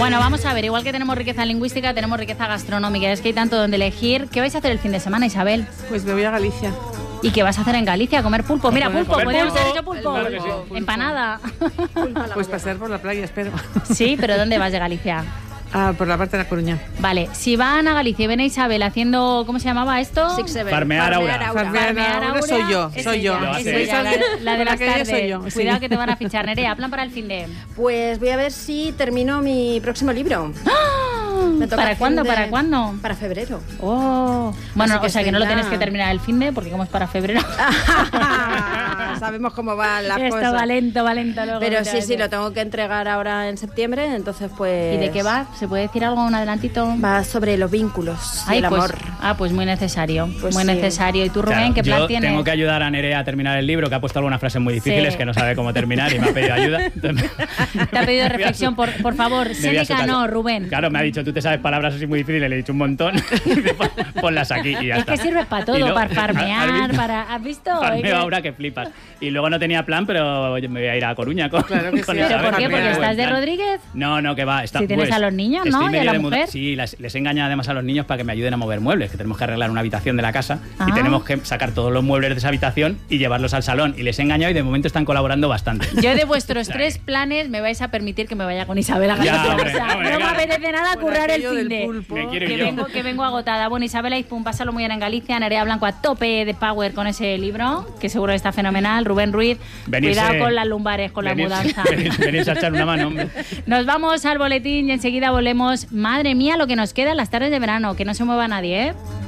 Bueno, vamos a ver, igual que tenemos riqueza lingüística, tenemos riqueza gastronómica. Es que hay tanto donde elegir. ¿Qué vais a hacer el fin de semana, Isabel? Pues me voy a Galicia. ¿Y qué vas a hacer en Galicia? ¿Comer pulpo? Mira, pulpo, podríamos haber hecho pulpo. Claro que sí, pulpo. Empanada. Pues pasear por la playa, espero. Sí, pero ¿dónde vas de Galicia? Por la parte de La Coruña. Vale, si van a Galicia y ven a Isabel haciendo, ¿cómo se llamaba esto? Farmear Aura. Farmear Aura soy yo. Es Soy yo. ella, Es es ella, la de las tardes. Soy yo. Cuidado Sí. que te van a fichar. Nerea, plan para el fin de... Pues voy a ver si termino mi próximo libro. Me toca ¿Para fin cuándo? de- ¿Para cuándo? Para febrero. Oh. Bueno, Así que o sea que no lo estoy tienes ya- que terminar el fin de, porque como es para febrero. Sabemos cómo van las Esto cosas. va lento luego. Pero sí, literalmente. lo tengo que entregar ahora en septiembre, entonces pues... ¿Y de qué va? ¿Se puede decir algo, un adelantito? Va sobre los vínculos y el pues, amor. pues muy necesario, Pues muy sí. necesario. ¿Y tú, Rubén, Claro, qué plan yo tienes? tengo que ayudar a Nerea a terminar el libro, que ha puesto algunas frases muy difíciles, Sí. que no sabe cómo terminar y me ha pedido ayuda. Entonces, Te ha pedido reflexión, por favor. me voy a su Séneca casa. no, Rubén. Claro, me ha dicho, tú te sabes palabras así muy difíciles, le he dicho un montón, ponlas aquí y ya Es está. que sirve para todo, Y luego- para ¿Has farmear, visto? para... ¿Has visto? Farmeo ahora que flipas. Y luego no tenía plan, pero oye, me voy a ir a Coruña con, Claro que con sí. ¿Pero Isabel, por qué? que ¿Porque tengo estás buen de plan. Rodríguez? No, que va. Si tienes a los niños, ¿no? estoy Y a medio la de mujer. Sí, les he engañado además a los niños para que me ayuden a mover muebles, que tenemos que arreglar una habitación de la casa y Ah. tenemos que sacar todos los muebles de esa habitación y llevarlos al salón. Y les he engañado y de momento están colaborando bastante. Yo de vuestros 3 planes me vais a permitir que me vaya con Isabel a Ya, Galicia. hombre, O sea, hombre, no me claro. apetece nada Por currar el aquello fin del de... pulpo. Me quiero Que yo. vengo agotada. Bueno, Isabel Aizpun, pásalo muy bien en Galicia. Nerea Blanco a tope de power con ese libro, que seguro que está fenomenal. Rubén Ruiz, cuidado con las lumbares, con la mudanza. Venirse a echar una mano, hombre. Nos vamos al boletín y enseguida volvemos. Madre mía, lo que nos queda en las tardes de verano. Que no se mueva nadie, ¿eh?